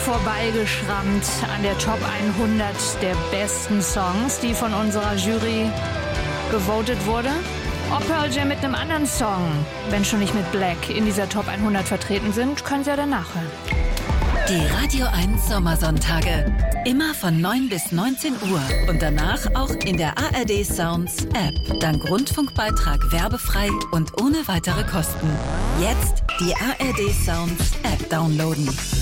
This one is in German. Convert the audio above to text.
vorbeigeschrammt an der Top 100 der besten Songs, die von unserer Jury gewotet wurde. Ob Pearl Jam mit einem anderen Song, wenn schon nicht mit Black, in dieser Top 100 vertreten sind, können Sie ja dann nachhören. Die Radio 1 Sommersonntage. Immer von 9 bis 19 Uhr und danach auch in der ARD Sounds App. Dank Rundfunkbeitrag werbefrei und ohne weitere Kosten. Jetzt die ARD Sounds App downloaden.